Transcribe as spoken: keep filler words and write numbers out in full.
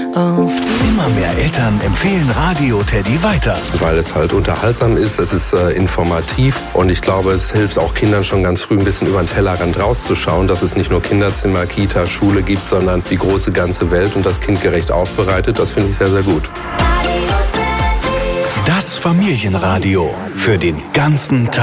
auf. Immer mehr Eltern empfehlen Radio Teddy weiter. Weil es halt unterhaltsam ist, es ist äh, informativ und ich glaube, es hilft auch Kindern schon ganz früh ein bisschen über den Tellerrand rauszuschauen, dass es nicht nur Kinderzimmer, Kita, Schule gibt, sondern die große ganze Welt und das kindgerecht aufbereitet. Das finde ich sehr, sehr gut. Das Familienradio für den ganzen Tag.